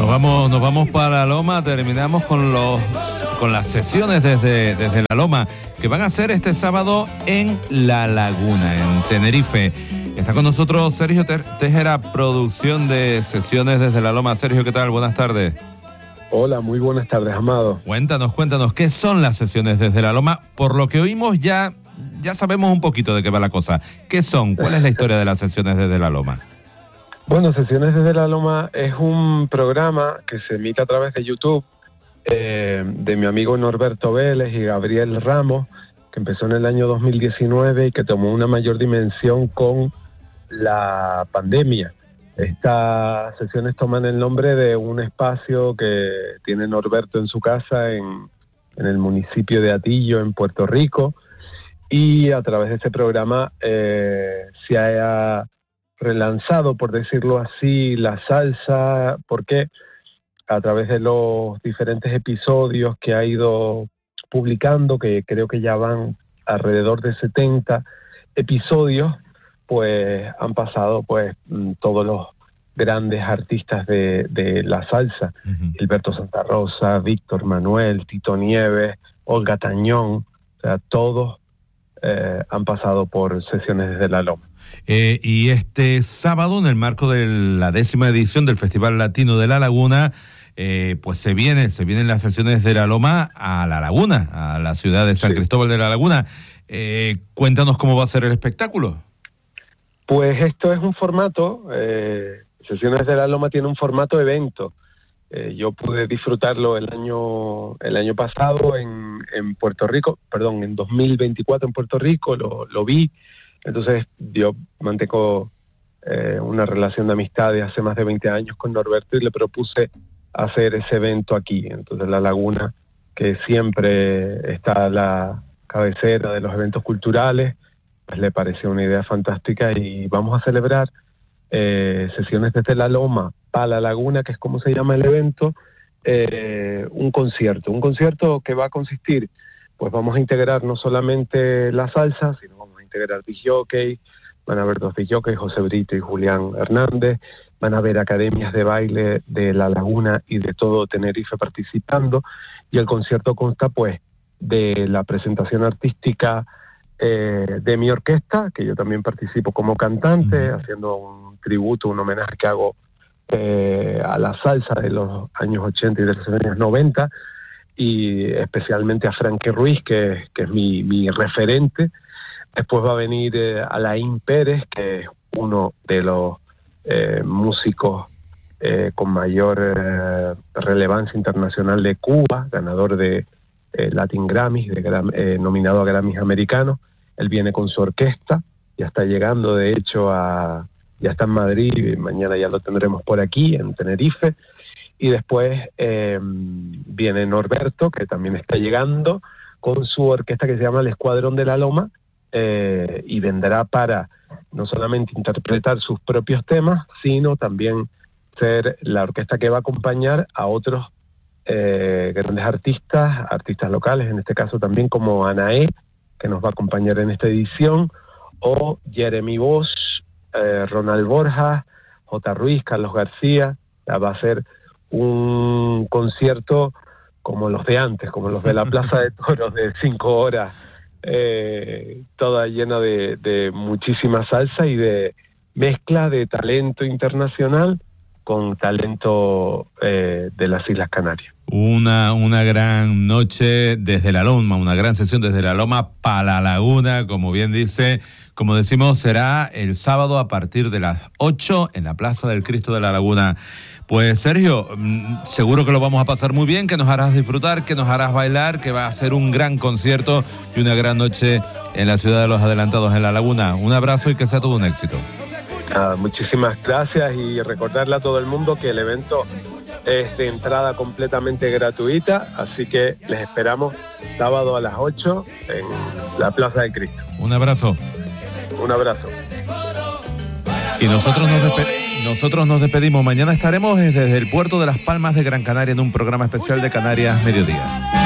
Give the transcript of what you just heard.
Nos vamos para la Loma, terminamos con las sesiones desde la Loma, que van a ser este sábado en La Laguna, en Tenerife. Está con nosotros Sergio Tejera, producción de sesiones desde la Loma. Sergio, ¿qué tal? Buenas tardes. Hola, muy buenas tardes, Amado. Cuéntanos, ¿qué son las sesiones desde la Loma? Por lo que oímos ya sabemos un poquito de qué va la cosa. ¿Qué son? ¿Cuál es la historia de las sesiones desde la Loma? Bueno, Sesiones desde la Loma es un programa que se emite a través de YouTube de mi amigo Norberto Vélez y Gabriel Ramos, que empezó en el año 2019 y que tomó una mayor dimensión con la pandemia. Estas sesiones toman el nombre de un espacio que tiene Norberto en su casa en el municipio de Atillo, en Puerto Rico, y a través de este programa se ha relanzado, por decirlo así, la salsa, porque a través de los diferentes episodios que ha ido publicando, que creo que ya van alrededor de 70 episodios, pues han pasado pues todos los grandes artistas de la salsa, Gilberto Santa Rosa, Víctor Manuel, Tito Nieves, Olga Tañón, o sea, todos han pasado por Sesiones desde la Loma. Y este sábado, en el marco de la 10ª edición del Festival Latino de La Laguna, pues se vienen las sesiones de la Loma a La Laguna, a la ciudad de San Cristóbal de la Laguna. Cuéntanos cómo va a ser el espectáculo. Pues esto es un formato, Sesiones de la Loma tiene un formato evento. Yo pude disfrutarlo el año pasado en Puerto Rico, perdón, en 2024 en Puerto Rico, lo vi. Entonces yo mantengo una relación de amistad de hace más de 20 años con Norberto y le propuse hacer ese evento aquí. Entonces La Laguna, que siempre está a la cabecera de los eventos culturales, pues le pareció una idea fantástica y vamos a celebrar Sesiones desde la Loma para La Laguna, que es como se llama el evento, un concierto que va a consistir, pues vamos a integrar no solamente la salsa, sino vamos a integrar disc-jockey, van a haber 2 disc-jockeys, José Brito y Julián Hernández, van a haber academias de baile de La Laguna y de todo Tenerife participando, y el concierto consta pues de la presentación artística de mi orquesta, que yo también participo como cantante, haciendo un tributo, un homenaje que hago a la salsa de los años 80 y de los años 90, y especialmente a Frankie Ruiz, que es mi referente. Después va a venir Alain Pérez, que es uno de los músicos con mayor relevancia internacional de Cuba, ganador de Latin Grammys, nominado a Grammys americanos. Él viene con su orquesta, ya está llegando, de hecho, ya está en Madrid, y mañana ya lo tendremos por aquí, en Tenerife. Y después viene Norberto, que también está llegando, con su orquesta que se llama El Escuadrón de la Loma, y vendrá para no solamente interpretar sus propios temas, sino también ser la orquesta que va a acompañar a otros grandes artistas locales, en este caso también como Anaé, que nos va a acompañar en esta edición, o Jeremy Bosch, Ronald Borja, J. Ruiz, Carlos García. Va a ser un concierto como los de antes, como los de la Plaza de Toros, de 5 horas, toda llena de muchísima salsa y de mezcla de talento internacional con talento de las Islas Canarias. Una gran noche desde la Loma, una gran sesión desde la Loma para La Laguna, como bien dice. Como decimos, será el sábado a partir de las 8 en la Plaza del Cristo de la Laguna. Pues Sergio, seguro que lo vamos a pasar muy bien, que nos harás disfrutar, que nos harás bailar, que va a ser un gran concierto y una gran noche en la ciudad de los adelantados en La Laguna. Un abrazo y que sea todo un éxito. Muchísimas gracias, y recordarle a todo el mundo que el evento es de entrada completamente gratuita, así que les esperamos sábado a las 8 en la Plaza del Cristo. Un abrazo. Un abrazo. Y nosotros nos despedimos. Mañana estaremos desde el puerto de Las Palmas de Gran Canaria en un programa especial de Canarias Mediodía.